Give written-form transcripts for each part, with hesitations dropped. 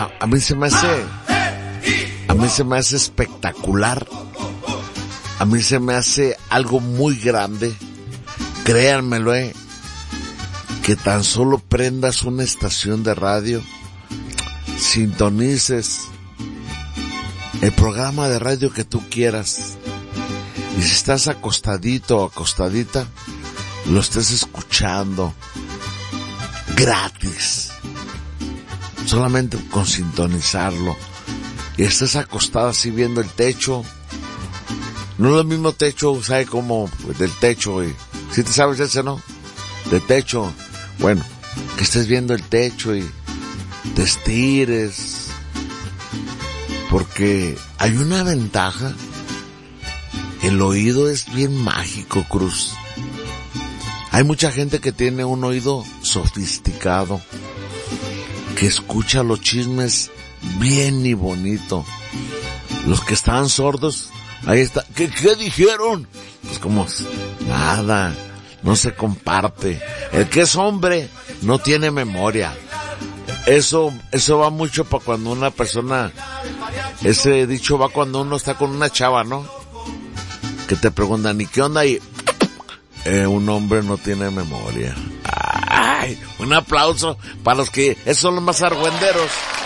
a mí se me hace espectacular. A mí se me hace algo muy grande. Créanmelo, que tan solo prendas una estación de radio, sintonices el programa de radio que tú quieras, y si estás acostadito o acostadita, lo estés escuchando gratis, solamente con sintonizarlo, y estés acostada así viendo el techo. No es lo mismo techo, ¿sabe cómo? Del techo, ¿sí te sabes ese, no? De techo. Bueno, que estés viendo el techo y te estires, porque hay una ventaja. El oído es bien mágico, Cruz. Hay mucha gente que tiene un oído sofisticado, que escucha los chismes bien y bonito. Los que estaban sordos, ahí está. ¿Qué dijeron? Pues como nada, no se comparte. El que es hombre no tiene memoria. Eso va mucho para cuando una persona, ese dicho va cuando uno está con una chava, ¿no? Que te preguntan, ¿y qué onda? Y un hombre no tiene memoria. Ay, un aplauso para los que, esos son los más argüenderos.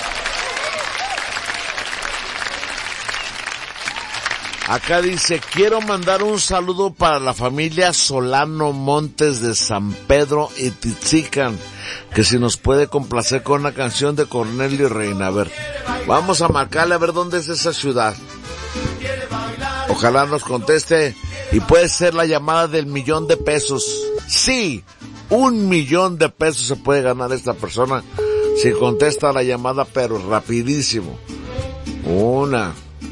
Acá dice, quiero mandar un saludo para la familia Solano Montes de San Pedro y Titzican, que si nos puede complacer con una canción de Cornelio Reina. A ver, vamos a marcarle a ver dónde es esa ciudad. Ojalá nos conteste, y puede ser la llamada del $1,000,000. Sí, $1,000,000 se puede ganar esta persona si contesta la llamada, pero rapidísimo. 1,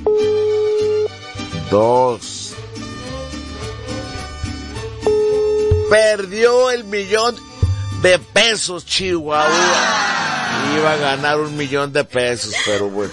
2. Perdió el $1,000,000, Chihuahua. Iba a ganar $1,000,000, pero bueno.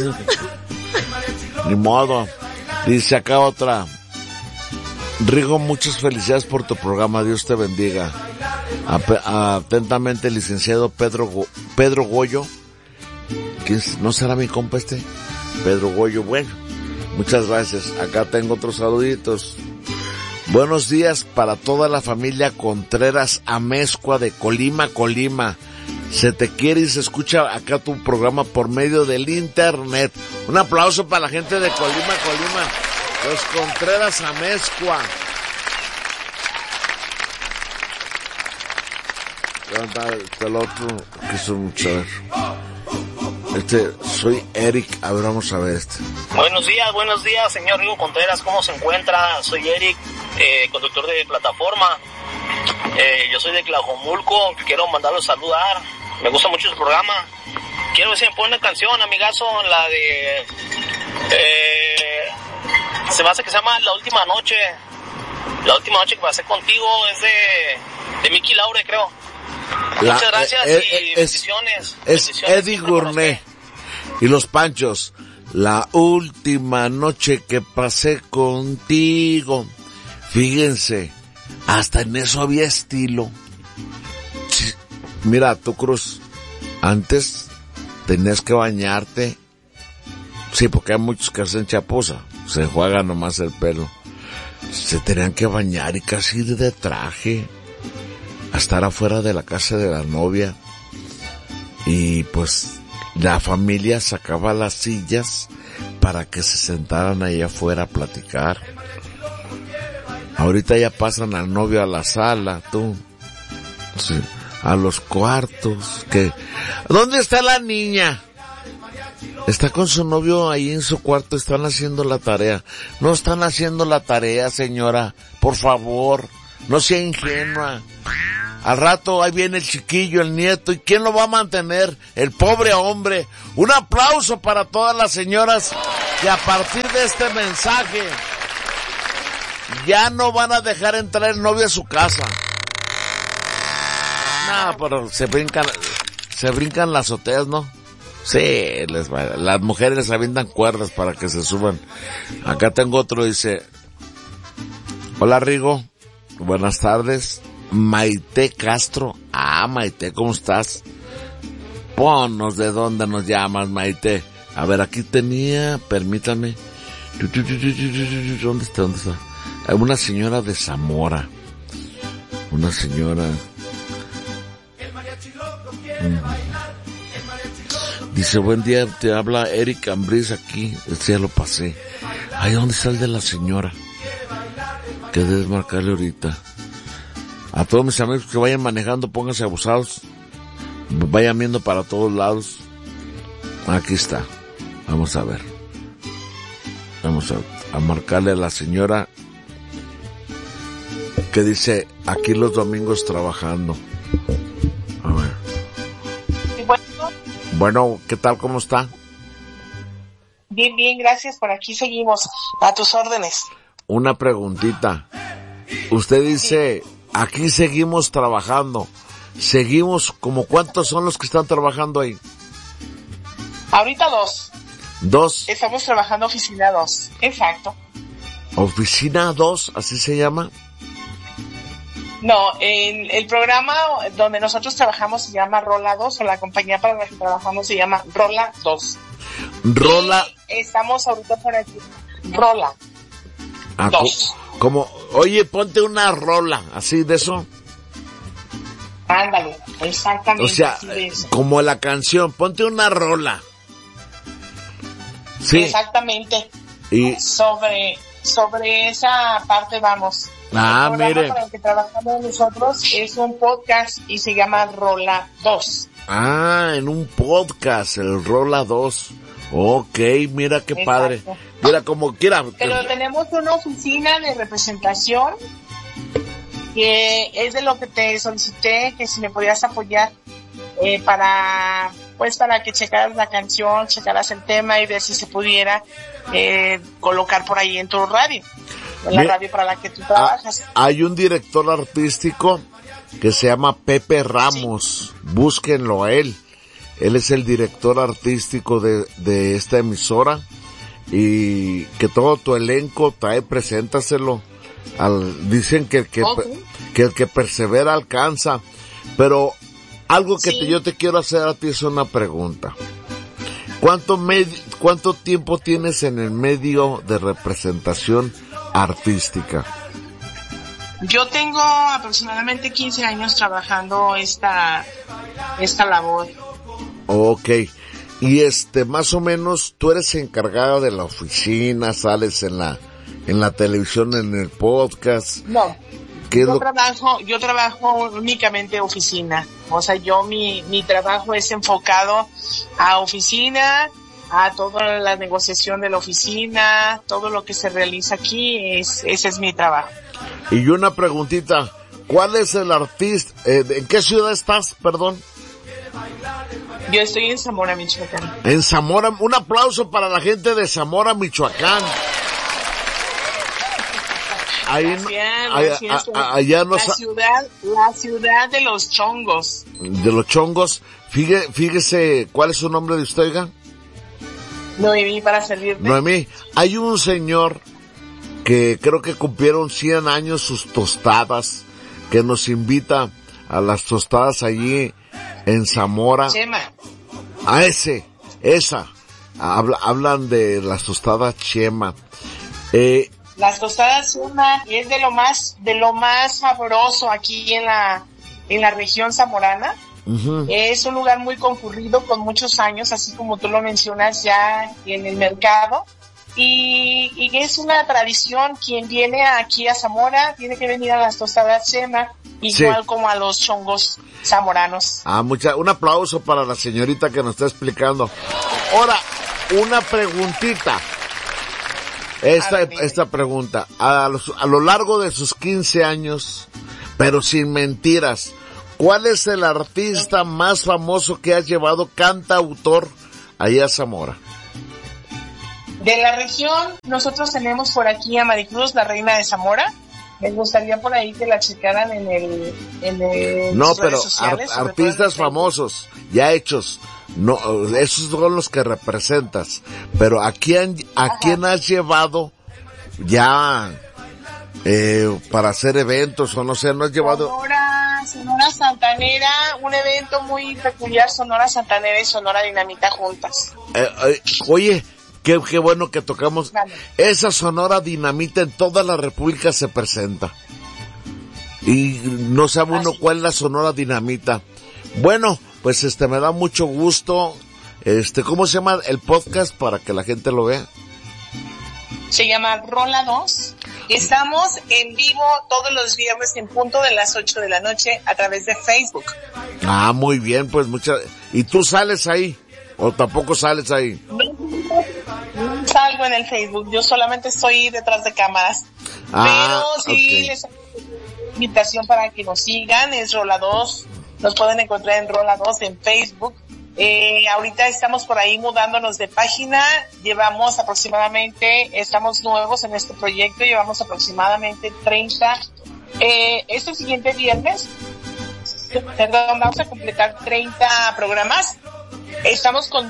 Ni modo. Dice acá otra. Rigo, muchas felicidades por tu programa. Dios te bendiga. Atentamente, el licenciado Pedro Goyo. ¿Quién? ¿No será mi compa este? Pedro Goyo. Bueno, muchas gracias. Acá tengo otros saluditos. Buenos días para toda la familia Contreras Amezcua de Colima, Colima. Se te quiere y se escucha acá tu programa por medio del internet. Un aplauso para la gente de Colima, Colima. Los Contreras Amezcua. El otro, que son muchos. Soy Eric. A ver, vamos a ver este. Buenos días, señor Rigo Contreras. ¿Cómo se encuentra? Soy Eric, conductor de plataforma. Yo soy de Tlajomulco. Quiero mandarlo a saludar. Me gusta mucho su programa. Quiero ver si me pone una canción, amigazo, la de... se me hace que se llama La Última Noche. La última noche que pasé contigo es de Miki Laure, creo. Muchas gracias y bendiciones. Es Eddie Gourmet y los Panchos. La última noche que pasé contigo. Fíjense, hasta en eso había estilo. Sí, mira, tú, Cruz, antes tenías que bañarte. Sí, porque hay muchos que hacen chapuza, se enjuagan nomás el pelo. Se tenían que bañar y casi ir de traje a estar afuera de la casa de la novia. Y pues la familia sacaba las sillas para que se sentaran ahí afuera a platicar. Ahorita ya pasan al novio a la sala, tú. Sí, a los cuartos. ¿Dónde está la niña? Está con su novio ahí en su cuarto, están haciendo la tarea. No están haciendo la tarea, señora. Por favor, no sea ingenua. Al rato ahí viene el chiquillo, el nieto, ¿y quién lo va a mantener? El pobre hombre. Un aplauso para todas las señoras que a partir de este mensaje ya no van a dejar entrar el novio a su casa. No, pero se brincan las azoteas, ¿no? Sí, las mujeres les avientan cuerdas para que se suban. Acá tengo otro, dice: hola, Rigo, buenas tardes. Maite Castro. Ah, Maite, ¿cómo estás? Ponnos de dónde nos llamas, Maite. A ver, aquí tenía, permítame. ¿Dónde está? Una señora de Zamora. Una señora. Dice, buen día, te habla Eric Ambriz aquí. Ya lo pasé. Ay, ¿dónde está el de la señora? Que debes marcarle ahorita. A todos mis amigos que vayan manejando, pónganse abusados. Vayan viendo para todos lados. Aquí está. Vamos a ver. Vamos a marcarle a la señora que dice, aquí los domingos trabajando. A ver. Bueno, ¿qué tal? ¿Cómo está? Bien, bien, gracias. Por aquí seguimos. A tus órdenes. Una preguntita. Usted dice, aquí seguimos trabajando. Seguimos, ¿como cuántos son los que están trabajando ahí? Ahorita 2. 2. Estamos trabajando oficina 2. Exacto. ¿Oficina 2? ¿Así se llama? No, el programa donde nosotros trabajamos se llama Rola 2, o la compañía para la que trabajamos se llama Rola 2. Rola. Y estamos ahorita por aquí. Rola 2. Como, oye, ponte una rola, así de eso. Ándale, exactamente. O sea, así de eso. como la canción, ponte una rola. Sí. Exactamente. Y sobre esa parte vamos. Ah, el programa mire. para el que trabajamos nosotros es un podcast y se llama Rola 2. Ah, en un podcast, el Rola 2. Ok, mira qué Exacto. padre. Mira como quiera. Pero tenemos una oficina de representación que es de lo que te solicité, que si me podías apoyar para que checaras la canción, checaras el tema y ver si se pudiera colocar por ahí en tu radio, en la radio para la que tú trabajas. Hay un director artístico que se llama Pepe Ramos. Sí. Búsquenlo a él. Él es el director artístico de esta emisora y que todo tu elenco preséntaselo. Dicen que el que persevera alcanza, pero algo que sí. yo te quiero hacer a ti es una pregunta. ¿Cuánto tiempo tienes en el medio de representación artística? Yo tengo aproximadamente 15 años trabajando esta labor. Okay. Y más o menos tú eres encargada de la oficina, sales en la televisión, en el podcast. No. Yo trabajo únicamente oficina. O sea, mi trabajo es enfocado a oficina, a toda la negociación de la oficina, todo lo que se realiza aquí, ese es mi trabajo. Y una preguntita, ¿cuál es el artista? ¿En qué ciudad estás, perdón? Yo estoy en Zamora, Michoacán. En Zamora, un aplauso para la gente de Zamora, Michoacán. Ahí, gracias. Allá la ciudad de los chongos. De los chongos. Fíjese, ¿cuál es su nombre de usted, oiga? Noemí, para servirte. Noemí, hay un señor que creo que cumplieron 100 años sus tostadas, que nos invita a las tostadas allí en Zamora. Chema. A esa. Hablan de las tostadas Chema. Las tostadas Chema es de lo más sabroso aquí en la región zamorana. Uh-huh. Es un lugar muy concurrido con muchos años, así como tú lo mencionas ya en el mercado. Y es una tradición, quien viene aquí a Zamora tiene que venir a las tostadas Chema, igual sí. Como a los chongos zamoranos. Un aplauso para la señorita que nos está explicando. Ahora, una preguntita. Esta pregunta, a lo largo de sus 15 años, pero sin mentiras, ¿cuál es el artista más famoso que has llevado cantautor allá a Zamora? De la región, nosotros tenemos por aquí a Maricruz, la reina de Zamora. Me gustaría por ahí que la checaran en el no, pero artistas famosos, ya hechos. No, esos son los que representas. Pero ¿a quién has llevado ya para hacer eventos o no sé, no has llevado? Sonora Santanera, un evento muy peculiar, Sonora Santanera y Sonora Dinamita juntas. Oye, qué bueno que tocamos. Vale. Esa Sonora Dinamita en toda la República se presenta. Y no sabe uno cuál es la Sonora Dinamita. Bueno, pues me da mucho gusto. ¿Cómo se llama el podcast para que la gente lo vea? Se llama Rola 2. Estamos en vivo todos los viernes en punto de las 8 de la noche a través de Facebook. Ah, muy bien, pues ¿Y tú sales ahí? ¿O tampoco sales ahí? No salgo en el Facebook, yo solamente estoy detrás de cámaras. Pero sí, les hago invitación para que nos sigan, es Rola 2. Nos pueden encontrar en Rola 2 en Facebook. Ahorita estamos por ahí mudándonos de página, llevamos aproximadamente, estamos nuevos en este proyecto, llevamos aproximadamente 30, este siguiente viernes, vamos a completar 30 programas, estamos con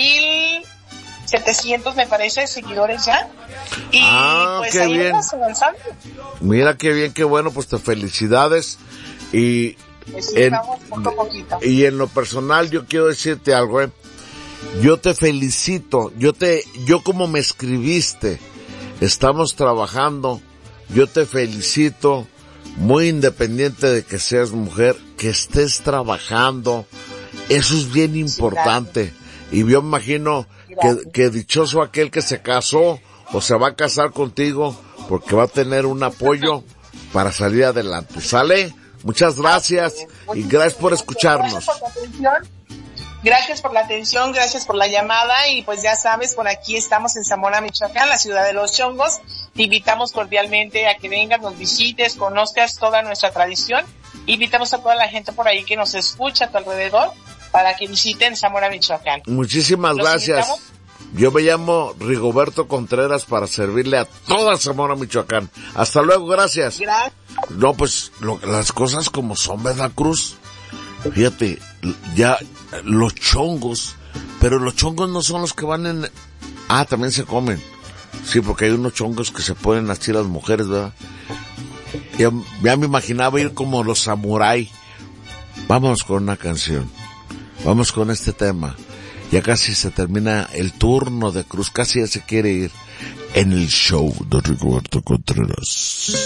12,700 me parece seguidores ya, y pues ahí vamos avanzando. Mira qué bien, qué bueno, pues te felicidades, y pues sí, vamos poco a poquito. Y en lo personal yo quiero decirte algo, yo te felicito, yo como me escribiste, estamos trabajando, yo te felicito, muy independiente de que seas mujer, que estés trabajando, eso es bien importante, sí, y yo me imagino que dichoso aquel que se casó o se va a casar contigo, porque va a tener un apoyo para salir adelante, ¿sale? Muchas gracias y gracias por escucharnos. Gracias por la atención, gracias por la llamada y pues ya sabes, por aquí estamos en Zamora, Michoacán, la ciudad de los chongos. Te invitamos cordialmente a que vengas, nos visites, conozcas toda nuestra tradición. Invitamos a toda la gente por ahí que nos escucha a tu alrededor para que visiten Zamora, Michoacán. Muchísimas gracias. Yo me llamo Rigoberto Contreras para servirle a toda Zamora, Michoacán. Hasta luego, gracias. Gracias. No, pues las cosas como son, ¿verdad, Cruz? Fíjate, ya los chongos, pero los chongos no son los que van en... Ah, también se comen. Sí, porque hay unos chongos que se ponen así las mujeres, ¿verdad? Ya me imaginaba ir como los samurái. Vámonos con una canción. Vamos con este tema. Ya casi se termina el turno de Cruz, casi ya se quiere ir en el show de Rigoberto Contreras.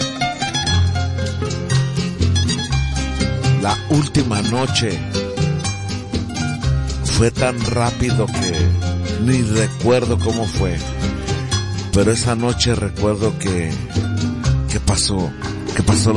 La última noche fue tan rápido que ni recuerdo cómo fue, pero esa noche recuerdo que pasó